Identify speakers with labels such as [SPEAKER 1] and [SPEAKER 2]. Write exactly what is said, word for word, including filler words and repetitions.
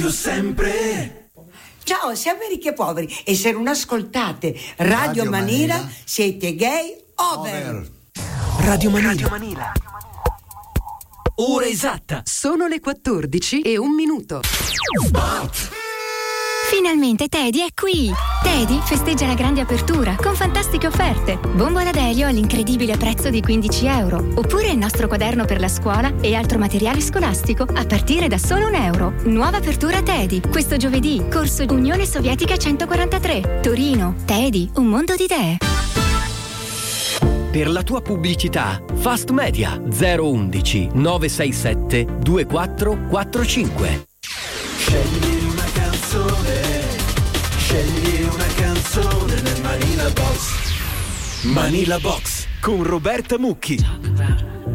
[SPEAKER 1] Sempre.
[SPEAKER 2] Ciao, siamo ricchi e poveri e se non ascoltate Radio, Radio Manila, Manila siete gay over. over.
[SPEAKER 3] Radio Manila. Radio Manila. Ora esatta. Sono le quattordici e un minuto.
[SPEAKER 4] Spot. Finalmente Teddy è qui! Teddy festeggia la grande apertura con fantastiche offerte. Bombola d'elio all'incredibile prezzo di quindici euro. Oppure il nostro quaderno per la scuola e altro materiale scolastico a partire da solo un euro. Nuova apertura Teddy. Questo giovedì, corso Unione Sovietica centoquarantatré. Torino. Teddy, un mondo di idee.
[SPEAKER 3] Per la tua pubblicità, Fast Media zero undici nove sei sette due quattro quattro cinque.
[SPEAKER 1] Scegli una canzone, scegli una canzone nel Manila Box.
[SPEAKER 3] Manila Box con Roberta Mucchi.